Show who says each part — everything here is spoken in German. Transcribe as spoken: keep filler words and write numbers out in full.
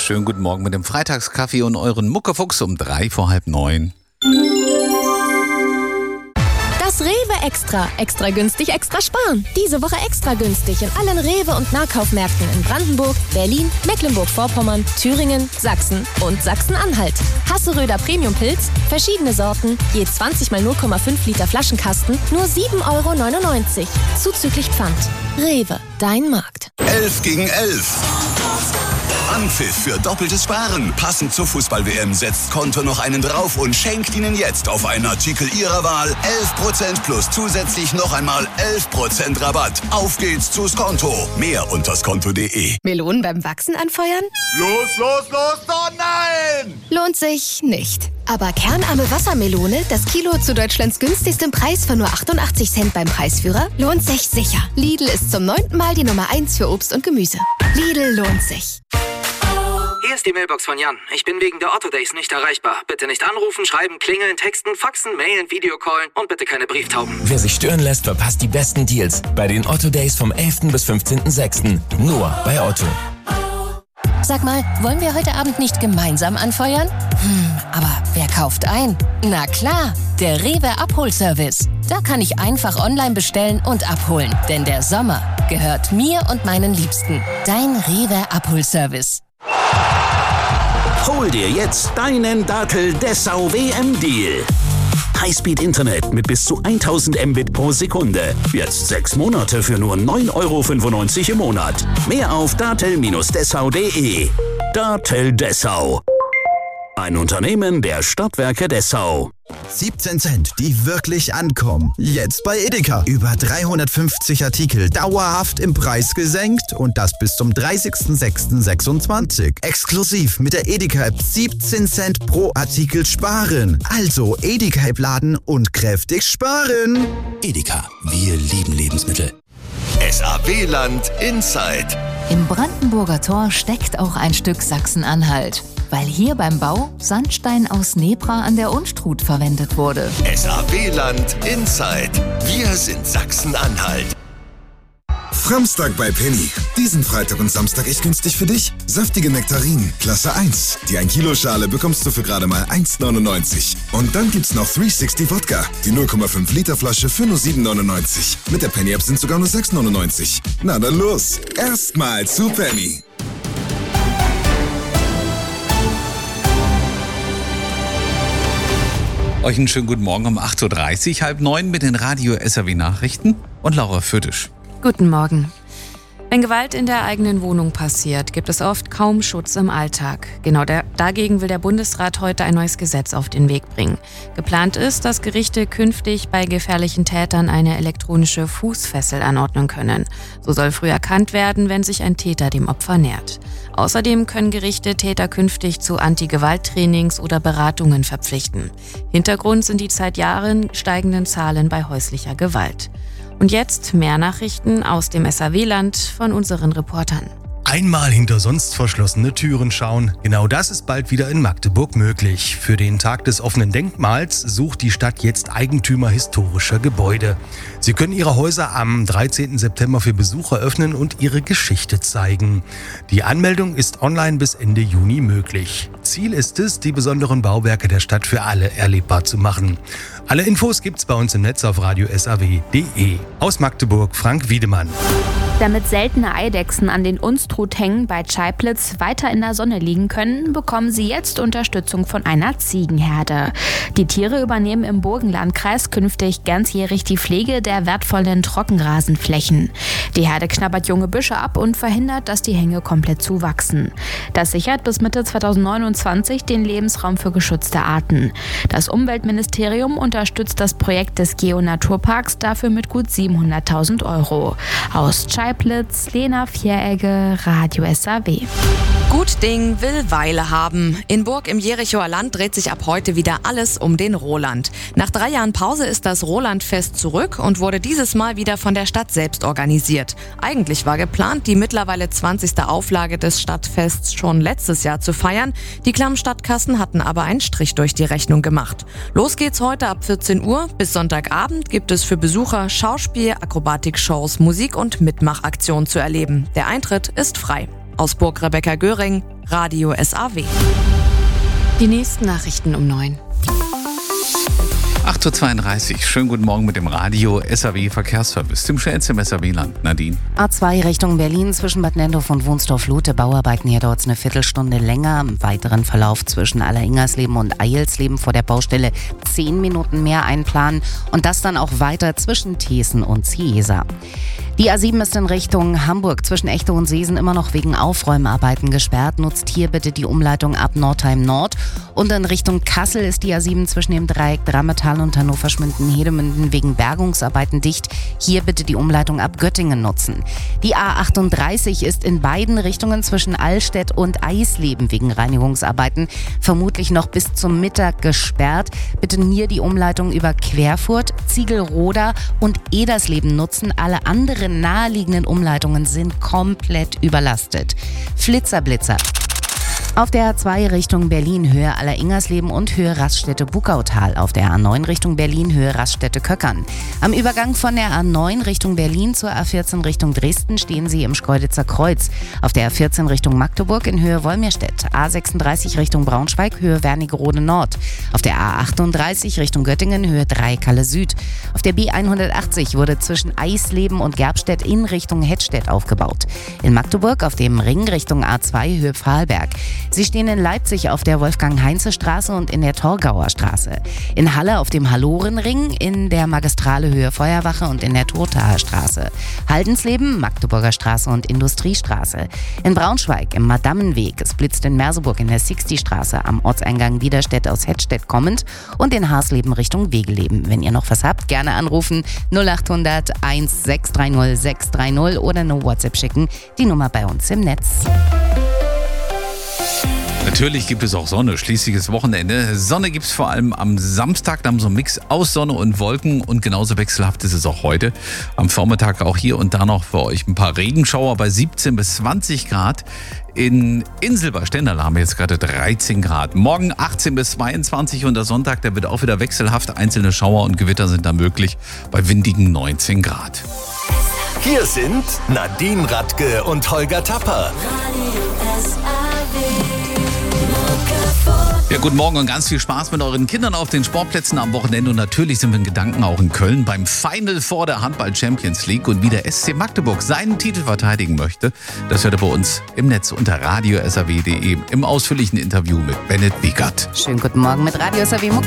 Speaker 1: schönen guten Morgen mit dem Freitagskaffee und euren Muckefuchs um drei vor halb neun.
Speaker 2: Das Rewe Extra. Extra günstig, extra sparen. Diese Woche extra günstig in allen Rewe- und Nahkaufmärkten in Brandenburg, Berlin, Mecklenburg-Vorpommern, Thüringen, Sachsen und Sachsen-Anhalt. Hasseröder Premium-Pilz, verschiedene Sorten, je zwanzig mal null Komma fünf Liter Flaschenkasten, nur sieben Euro neunundneunzig. Zuzüglich Pfand. Rewe, dein Markt.
Speaker 3: elf gegen elf. Anpfiff für doppeltes Sparen. Passend zur Fußball-W M setzt Konto noch einen drauf und schenkt Ihnen jetzt auf einen Artikel Ihrer Wahl elf Prozent plus zusätzlich noch einmal elf Prozent Rabatt. Auf geht's zu Skonto. Mehr unter skonto punkt de.
Speaker 2: Melonen beim Wachsen anfeuern?
Speaker 3: Los, los, los, oh nein!
Speaker 2: Lohnt sich nicht. Aber kernarme Wassermelone, das Kilo zu Deutschlands günstigstem Preis von nur achtundachtzig Cent beim Preisführer, lohnt sich sicher. Lidl ist zum neunten Mal die Nummer eins für Obst und Gemüse. Lidl lohnt sich.
Speaker 4: Hier ist die Mailbox von Jan. Ich bin wegen der Otto Days nicht erreichbar. Bitte nicht anrufen, schreiben, klingeln, texten, faxen, mailen, Videocallen und bitte keine Brieftauben.
Speaker 5: Wer sich stören lässt, verpasst die besten Deals bei den Otto Days vom elften bis fünfzehnten sechsten Nur bei Otto.
Speaker 2: Sag mal, wollen wir heute Abend nicht gemeinsam anfeuern? Hm, aber wer kauft ein? Na klar, der Rewe Abholservice. Da kann ich einfach online bestellen und abholen. Denn der Sommer gehört mir und meinen Liebsten. Dein Rewe Abholservice.
Speaker 6: Hol dir jetzt deinen Datel Dessau W M-Deal. Highspeed-Internet mit bis zu tausend Mbit pro Sekunde. Jetzt sechs Monate für nur neun Euro fünfundneunzig im Monat. Mehr auf datel Bindestrich dessau punkt de. Datel Dessau. Ein Unternehmen der Stadtwerke Dessau.
Speaker 7: siebzehn Cent, die wirklich ankommen. Jetzt bei Edeka. Über dreihundertfünfzig Artikel dauerhaft im Preis gesenkt und das bis zum dreißigsten sechsten sechsundzwanzig. Exklusiv mit der Edeka-App siebzehn Cent pro Artikel sparen. Also Edeka-App laden und kräftig sparen.
Speaker 6: Edeka, wir lieben Lebensmittel.
Speaker 3: S A W-Land Inside.
Speaker 8: Im Brandenburger Tor steckt auch ein Stück Sachsen-Anhalt, weil hier beim Bau Sandstein aus Nebra an der Unstrut verwendet wurde.
Speaker 3: S A W-Land Inside. Wir sind Sachsen-Anhalt.
Speaker 9: Framstag bei Penny. Diesen Freitag und Samstag echt günstig für dich. Saftige Nektarinen, Klasse eins. Die ein Kilo Schale bekommst du für gerade mal eins neunundneunzig. Und dann gibt's noch dreihundertsechzig Wodka. Die null Komma fünf Liter Flasche für nur sieben neunundneunzig. Mit der Penny App sind sogar nur sechs neunundneunzig. Na dann los. Erstmal zu Penny.
Speaker 1: Euch einen schönen guten Morgen um acht Uhr dreißig, halb neun mit den Radio S A W Nachrichten und Laura Fötisch.
Speaker 10: Guten Morgen. Wenn Gewalt in der eigenen Wohnung passiert, gibt es oft kaum Schutz im Alltag. Genau der, dagegen will der Bundesrat heute ein neues Gesetz auf den Weg bringen. Geplant ist, dass Gerichte künftig bei gefährlichen Tätern eine elektronische Fußfessel anordnen können. So soll früh erkannt werden, wenn sich ein Täter dem Opfer nähert. Außerdem können Gerichte Täter künftig zu Anti-Gewalt-Trainings oder Beratungen verpflichten. Hintergrund sind die seit Jahren steigenden Zahlen bei häuslicher Gewalt. Und jetzt mehr Nachrichten aus dem S A W-Land von unseren Reportern.
Speaker 11: Einmal hinter sonst verschlossene Türen schauen. Genau das ist bald wieder in Magdeburg möglich. Für den Tag des offenen Denkmals sucht die Stadt jetzt Eigentümer historischer Gebäude. Sie können ihre Häuser am dreizehnten September für Besucher öffnen und ihre Geschichte zeigen. Die Anmeldung ist online bis Ende Juni möglich. Ziel ist es, die besonderen Bauwerke der Stadt für alle erlebbar zu machen. Alle Infos gibt's bei uns im Netz auf radio s a w punkt de. Aus Magdeburg, Frank Wiedemann.
Speaker 12: Damit seltene Eidechsen an den Unstruthängen bei Chaiplitz weiter in der Sonne liegen können, bekommen sie jetzt Unterstützung von einer Ziegenherde. Die Tiere übernehmen im Burgenlandkreis künftig ganzjährig die Pflege der wertvollen Trockenrasenflächen. Die Herde knabbert junge Büsche ab und verhindert, dass die Hänge komplett zuwachsen. Das sichert bis Mitte zweitausendneunundzwanzig den Lebensraum für geschützte Arten. Das Umweltministerium unterstützt das Projekt des Geo-Naturparks dafür mit gut siebenhunderttausend Euro. Aus Chaiplitz, Lena Vieregge, Radio S A W.
Speaker 13: Gut Ding will Weile haben. In Burg im Jerichoer Land dreht sich ab heute wieder alles um den Roland. Nach drei Jahren Pause ist das Rolandfest zurück und wurde dieses Mal wieder von der Stadt selbst organisiert. Eigentlich war geplant, die mittlerweile zwanzigste Auflage des Stadtfests schon letztes Jahr zu feiern. Die klammen Stadtkassen hatten aber einen Strich durch die Rechnung gemacht. Los geht's heute ab vierzehn Uhr. Bis Sonntagabend gibt es für Besucher Schauspiel, Akrobatikshows, Musik und Mitmachaktionen zu erleben. Der Eintritt ist frei. Aus Burg Rebecca Göring, Radio S A W.
Speaker 10: Die nächsten Nachrichten um neun.
Speaker 1: acht Uhr zweiunddreißig. Schönen guten Morgen mit dem Radio S A W Verkehrsservice. Dem schnellsten im S A W-Land. Nadine.
Speaker 14: A zwei Richtung Berlin zwischen Bad Nendorf und Wunstorf-Lute. Bauarbeiten hier dauert es eine Viertelstunde länger. Im weiteren Verlauf zwischen Alleringersleben und Eilsleben vor der Baustelle zehn Minuten mehr einplanen. Und das dann auch weiter zwischen Thesen und Ciesa. Die A sieben ist in Richtung Hamburg zwischen Echte und Seesen immer noch wegen Aufräumarbeiten gesperrt. Nutzt hier bitte die Umleitung ab Nordheim Nord. Und in Richtung Kassel ist die A sieben zwischen dem Dreieck Drammetal und Hannover-Schmünden-Hedemünden wegen Bergungsarbeiten dicht. Hier bitte die Umleitung ab Göttingen nutzen. Die A achtunddreißig ist in beiden Richtungen zwischen Allstedt und Eisleben wegen Reinigungsarbeiten vermutlich noch bis zum Mittag gesperrt. Bitte hier die Umleitung über Querfurt, Ziegelroda und Edersleben nutzen. Alle anderen naheliegenden Umleitungen sind komplett überlastet. Flitzerblitzer. Auf der A zwei Richtung Berlin Höhe Alleringersleben und Höhe Raststätte-Bukautal. Auf der A neun Richtung Berlin Höhe Raststätte-Köckern. Am Übergang von der A neun Richtung Berlin zur A vierzehn Richtung Dresden stehen Sie im Schkeuditzer Kreuz. Auf der A vierzehn Richtung Magdeburg in Höhe Wolmirstedt. A sechsunddreißig Richtung Braunschweig Höhe Wernigerode Nord. Auf der A achtunddreißig Richtung Göttingen Höhe Dreikalle Süd. Auf der B hundertachtzig wurde zwischen Eisleben und Gerbstedt in Richtung Hettstedt aufgebaut. In Magdeburg auf dem Ring Richtung A zwei Höhe Pfahlberg. Sie stehen in Leipzig auf der Wolfgang-Heinze-Straße und in der Torgauer Straße. In Halle auf dem Hallorenring, in der Magistrale Höhe Feuerwache und in der Tortaer Straße. Haldensleben, Magdeburger Straße und Industriestraße. In Braunschweig im Madammenweg. Es blitzt in Merseburg in der Sixty-Straße am Ortseingang Widerstedt aus Hettstedt kommend und in Haarsleben Richtung Wegeleben. Wenn ihr noch was habt, gerne anrufen null acht hundert eins sechs drei null sechs drei null oder eine WhatsApp schicken. Die Nummer bei uns im Netz.
Speaker 1: Natürlich gibt es auch Sonne, schließliches Wochenende. Sonne gibt es vor allem am Samstag, da haben so einen Mix aus Sonne und Wolken und genauso wechselhaft ist es auch heute. Am Vormittag auch hier und da noch für euch ein paar Regenschauer bei siebzehn bis zwanzig Grad. In Inselbach-Stendal haben wir jetzt gerade dreizehn Grad. Morgen achtzehn bis zweiundzwanzig und der Sonntag, der wird auch wieder wechselhaft. Einzelne Schauer und Gewitter sind da möglich bei windigen neunzehn Grad.
Speaker 5: Hier sind Nadine Radke und Holger Tapper.
Speaker 1: Ja, guten Morgen und ganz viel Spaß mit euren Kindern auf den Sportplätzen am Wochenende. Und natürlich sind wir in Gedanken auch in Köln beim Final Four der Handball Champions League. Und wie der S C Magdeburg seinen Titel verteidigen möchte, das hört ihr bei uns im Netz unter radio s a w punkt d e im ausführlichen Interview mit Bennett Wiegert.
Speaker 14: Schönen guten Morgen mit Radio S A W Mucke.